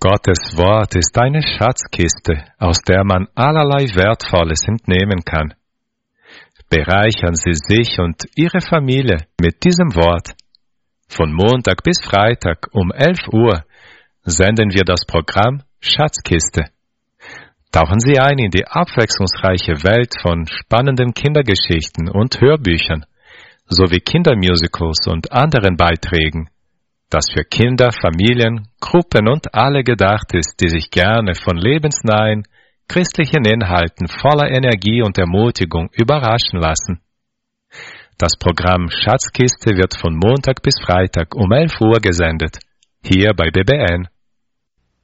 Gottes Wort ist eine Schatzkiste, aus der man allerlei Wertvolles entnehmen kann. Bereichern Sie sich und Ihre Familie mit diesem Wort. Von Montag bis Freitag um 11 Uhr senden wir das Programm Schatzkiste. Tauchen Sie ein in die abwechslungsreiche Welt von spannenden Kindergeschichten und Hörbüchern, sowie Kindermusicals und anderen Beiträgen, das für Kinder, Familien, Gruppen und alle gedacht ist, die sich gerne von lebensnahen, christlichen Inhalten voller Energie und Ermutigung überraschen lassen. Das Programm Schatzkiste wird von Montag bis Freitag um 11 Uhr gesendet, hier bei BBN.